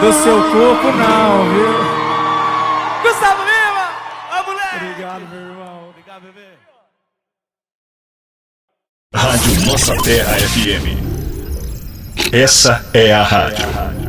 Do seu corpo não, viu? Gustavo Lima! Ó, moleque! Obrigado, meu irmão. Obrigado, bebê. Rádio Nossa Terra FM. Essa é a rádio.